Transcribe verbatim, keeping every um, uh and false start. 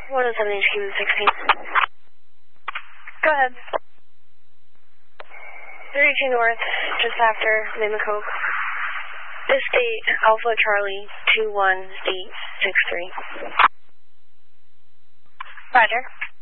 one oh seven H Q sixteen. Go ahead. thirty-two North, just after Lima Coke. This date, Alpha Charlie two one eight six three. Roger.